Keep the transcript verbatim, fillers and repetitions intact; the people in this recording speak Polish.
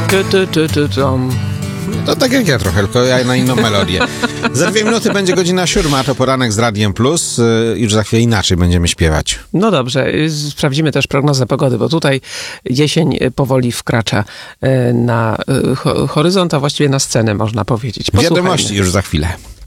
Tu, tu, tu, tu, tom. To tak jak ja trochę, tylko ja na inną melodię. Za dwie minuty będzie godzina siódma, to poranek z Radiem Plus. Już za chwilę inaczej będziemy śpiewać. No dobrze, sprawdzimy też prognozę pogody, bo tutaj jesień powoli wkracza na horyzont, a właściwie na scenę, można powiedzieć. Posłuchajmy. Wiadomości już za chwilę.